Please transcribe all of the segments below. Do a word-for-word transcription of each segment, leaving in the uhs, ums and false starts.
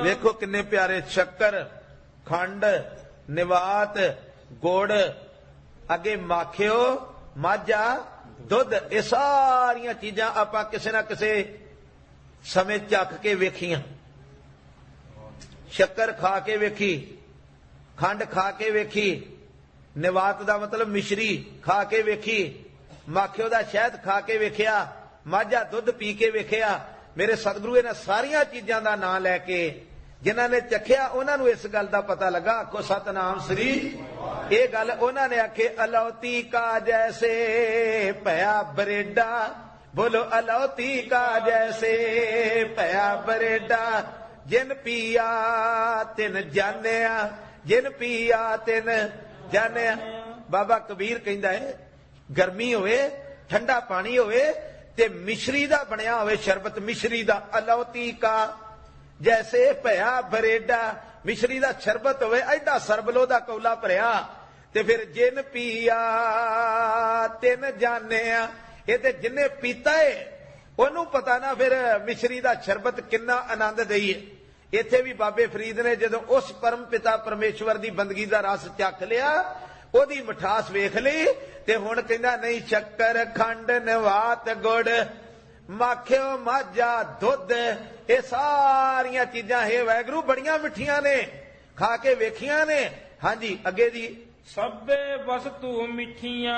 ਵੇਖੋ किन्ने प्यारे शक्कर खंड निवात गुड़ अगे माखियो माझा दुध ये सारिया चीजा आपां किसे ना किसे समय चख के वेखियां। शक्कर खा के वेखी, खंड खा के वेखी, निवात दा मतलब मिश्री खा के वेखी, माखियो दा शहद खा के वेखिया, माझा दुध पी के वेखिया। मेरे सतगुरु इन्हां सारिया चीजां दा नां लैके जिन्हां ने चखिया उन्हां नूं इस गल दा पता लगा। आखो सतनाम श्री। ये गल उन्हां ने आखे अलौती का जैसे पया बरेडा, बोलो अलौती का जैसे पया बरेडा, जिन पिया तिन जानिया, जिन पिया तिन जानिया। बाबा कबीर कहंदा है गर्मी होवे ठंडा पानी होवे ते मिश्री दा बनिया होवे शरबत, मिश्री दा अलौती का जैसे भया बरेडा, मिश्री दा शरबत होवे एडा सरबलो दा कौला भरिया ते फिर जिन पिया तिन जानिया। ये ते जिन्ने पीता है ओनू पता ना फिर मिश्री दा शरबत किन्ना आनंद दई है। इत्थे भी बाबे फरीद ने जदों उस परम पिता परमेश्वर दी बंदगी दा रस चख लिया, ओदी मिठास वेख लई ते हुण कहंदा नहीं शक्कर खंड निवात गुड़ माखियो माझा दुध ये सारिया चीजां हे वैगुरु बड़ियां मिठियां ने, खा के वेखियां ने। हाँ जी अगे जी सभे वस्तु मिठियां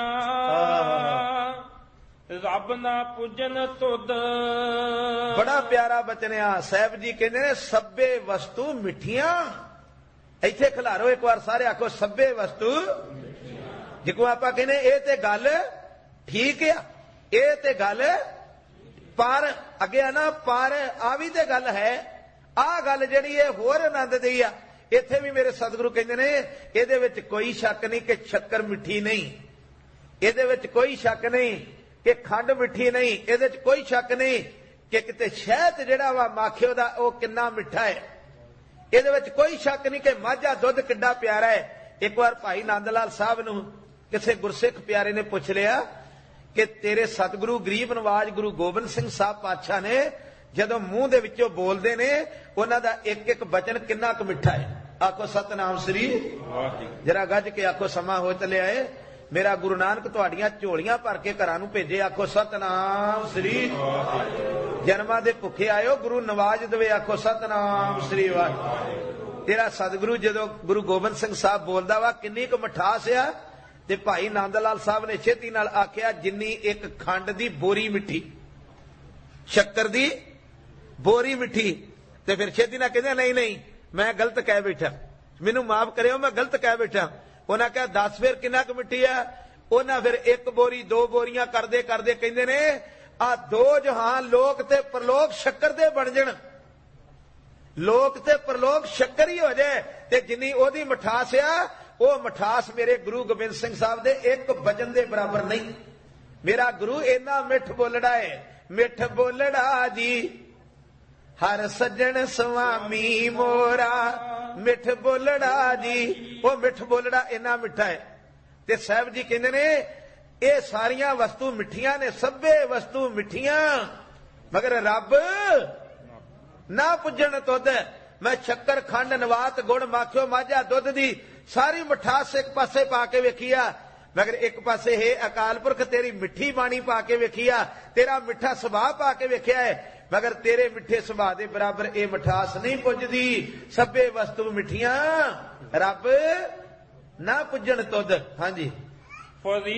रब ना पूजन तुद। बड़ा प्यारा बचन आ साहब जी कहते ने सभे वस्तु मिठियां। इत्थे खिलारो एक बार सारे आखो सभे वस्तु। जिको आपां कहने ये ते गल ठीक आ, ये ते गल पर अगे ना पर आ भी ते गल है, आ गल जिहड़ी है होर आनंद दी आ। इत्थे भी मेरे सतगुरु कहंदे ने इहदे विच कोई शक नहीं कि शक्कर मिठी नहीं, इहदे विच कोई शक नहीं कि खंड मिठी नहीं, इहदे च कोई शक नहीं कि किते शहद जिहड़ा वा माखियो दा ओ किन्ना मिठा है, इहदे विच कोई शक नहीं कि माझा दुध किड्डा प्यारा है। एक बार भाई नंद लाल साहब नूं किसे गुरसिख प्यारे ने पुछ लिया कि तेरे सतगुरु गरीब नवाज गुरु गोबिंद सिंह साहब पातशाह ने जदों मूंह दे विचों बोलदे ने उन्हां दा एक एक वचन किन्ना क मिठा है। आखो सतनाम श्री। जरा गज के आखो समा हो चलिया है। मेरा गुरु नानक तुहाड़ियां झोलियां भर के घरां नूं भेजे। आखो सतनाम श्री। जन्मां दे भुखे आयो गुरु नवाज देवे। आखो सतनाम श्री। तेरा सतगुरु जदों गुरु गोबिंद सिंह साहब बोलदा वा किन्नी क मिठास आ ते भाई नंद लाल साहब ने छेती नाल आख्या जिन्नी एक खंड दी बोरी मिठी, शक्कर दी बोरी मिठी। ते फिर छेती नाल कहंदे नहीं नहीं मैं गलत कह बैठा, मैनू माफ करियो मैं गलत कह बैठा। उन्हें कहा दस फिर किन्ना क मिठी है। उन्हें फिर एक बोरी दो बोरियां करदे करदे कहंदे ने आ दो जहान लोक ते परलोक शक्कर दे बन जण, लोक ते परलोक शक्कर ही हो जाए। ते जिन्नी ओदी मिठास आ वो मिठास मेरे गुरु गोबिंद सिंह साहब दे एक वजन दे बराबर नहीं। मेरा गुरु इन्ना मिठ बोलड़ा है, मिठ बोलड़ा जी हर सज्जन स्वामी मोरा, मिठ बोलड़ा जी वो मिठ बोलड़ा इन्ना मिठा है। ते साहब जी कहंदे ने ये सारिया वस्तु मिठियां ने, सभे वस्तु मिठियां मगर रब ना पुजन तुद। मैं शक्कर खंड नवात गुड़ माखियो माझा दुध दी सारी मिठास एक पासे पा के वेखिया, मगर एक पासे है अकाल पुरख तेरी मिठी बाणी पा के वेखिया, तेरा मिठा सुभाव पा के वेखिया है, मगर तेरे मिठे सुभाव दे बराबर ये मिठास नहीं पुजदी। सभे वस्तु मिठियां रब ना पुजन तुद। हाँ जी।